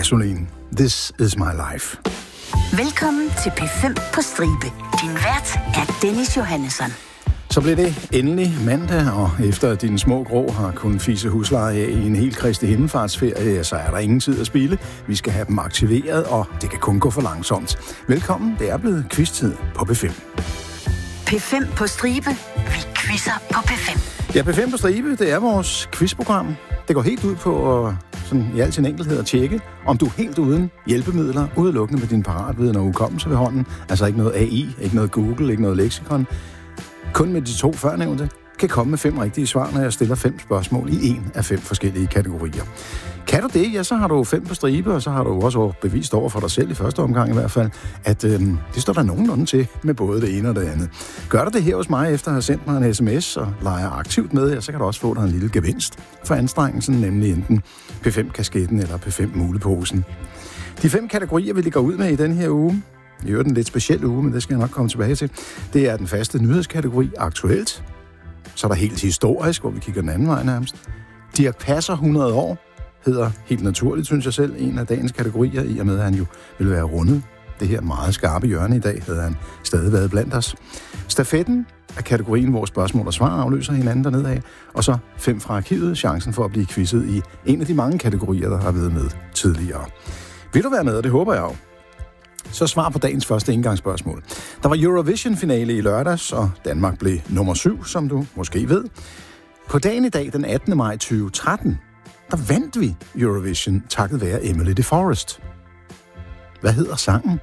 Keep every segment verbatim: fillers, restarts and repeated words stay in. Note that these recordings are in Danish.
Gasoline. This is my life. Velkommen til P fem på stribe. Din vært er Dennis Johannesson. Så blev det endelig mandag, og efter at dine små grå har kunnet fise husleje af i en helt Kristi himmelfartsferie, så er der ingen tid at spilde. Vi skal have dem aktiveret, og det kan kun gå for langsomt. Velkommen, det er blevet quiz-tid på P fem. P fem på stribe. Vi quizzer på P fem. Ja, P fem på stribe, det er vores quizprogram. Det går helt ud på at sådan i al sin enkelhed at tjekke, om du er helt uden hjælpemidler, udelukkende med din paratviden og hukommelse ved hånden. Altså ikke noget A I, ikke noget Google, ikke noget leksikon. Kun med de to førnævnte kan komme med fem rigtige svar, når jeg stiller fem spørgsmål i en af fem forskellige kategorier. Kan du det, ja, så har du fem på stribe, og så har du også bevist over for dig selv i første omgang i hvert fald, at øhm, det står der nogenlunde til med både det ene og det andet. Gør du det her hos mig efter at have sendt mig en sms og leger aktivt med, ja, så kan du også få dig en lille gevinst for anstrengelsen, nemlig enten P fem-kasketten eller P fem-muleposen. De fem kategorier, vi ligger ud med i den her uge, i øvrigt en lidt speciel uge, men det skal jeg nok komme tilbage til, det er den faste nyhedskategori aktuelt. Så er der helt historisk, hvor vi kigger den anden vej nærmest. Dirch Passer hundrede år hedder helt naturligt, synes jeg selv, en af dagens kategorier, i og med at han jo vil være rundet. Det her meget skarpe hjørne i dag havde han stadig været blandt os. Stafetten er kategorien, hvor spørgsmål og svar afløser hinanden dernede af. Og så fem fra arkivet, chancen for at blive quizzet i en af de mange kategorier, der har været med tidligere. Vil du være med, og det håber jeg jo. Så svar på dagens første indgangsspørgsmål. Der var Eurovision-finale i lørdags, og Danmark blev nummer syv, som du måske ved. På dagen i dag, den attende maj tyve tretten, der vandt vi Eurovision takket være Emily de Forest. Hvad hedder sangen?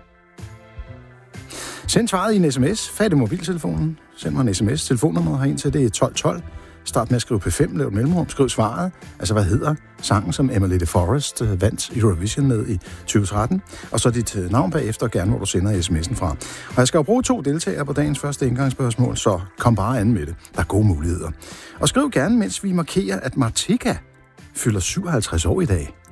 Send svaret i en sms. Fat i mobiltelefonen. Send mig en sms. Telefonnummeret herind til det er tolv tolv. Start med at skrive P fem, lav et mellemrum, skriv svaret. Altså, hvad hedder sangen, som Emily de Forest vandt Eurovision med i tyve tretten? Og så dit navn bagefter, gerne hvor du sender sms'en fra. Og jeg skal jo bruge to deltagere på dagens første indgangsspørgsmål, så kom bare an med det. Der er gode muligheder. Og skriv gerne, mens vi markerer, at Martika fylder syvoghalvtreds år i dag.